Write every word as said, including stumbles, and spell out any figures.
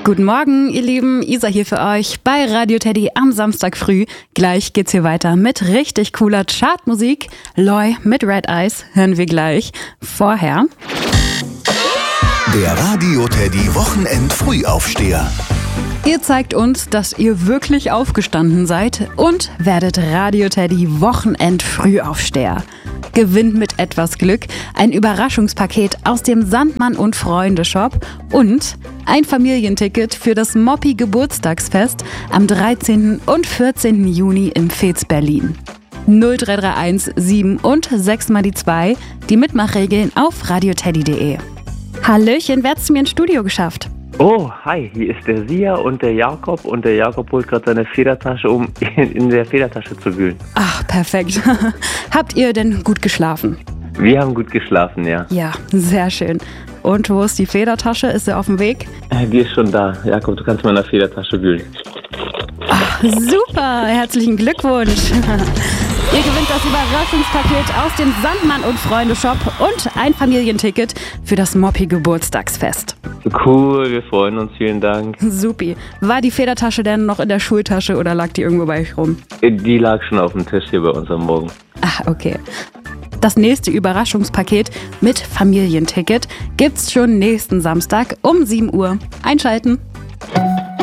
Guten Morgen, ihr Lieben. Isa hier für euch bei Radio Teddy am Samstag früh. Gleich geht's hier weiter mit richtig cooler Chartmusik. Loy mit Red Eyes hören wir gleich. Vorher der Radio Teddy Wochenend Frühaufsteher. Ihr zeigt uns, dass ihr wirklich aufgestanden seid und werdet Radio Teddy Wochenend Frühaufsteher. Gewinnt mit etwas Glück ein Überraschungspaket aus dem Sandmann und Freunde Shop und ein Familienticket für das Moppi Geburtstagsfest am dreizehnten und vierzehnten Juni im Fez Berlin. null drei drei eins sieben und sechs mal die zwei, die Mitmachregeln auf radioteddy punkt de. Hallöchen, wer hat's zu mir ins Studio geschafft? Oh, hi, hier ist der Sia und der Jakob und der Jakob holt gerade seine Federtasche, um in der Federtasche zu wühlen. Ach, perfekt. Habt ihr denn gut geschlafen? Wir haben gut geschlafen, ja. Ja, sehr schön. Und wo ist die Federtasche? Ist sie auf dem Weg? Die ist schon da. Jakob, du kannst mal in der Federtasche wühlen. Ach, super, herzlichen Glückwunsch. Ihr gewinnt das Überraschungspaket aus dem Sandmann und Freunde Shop und ein Familienticket für das Moppi Geburtstagsfest. Cool, wir freuen uns, vielen Dank. Supi. War die Federtasche denn noch in der Schultasche oder lag die irgendwo bei euch rum? Die lag schon auf dem Tisch hier bei uns am Morgen. Ach, okay. Das nächste Überraschungspaket mit Familienticket gibt's schon nächsten Samstag um sieben Uhr. Einschalten.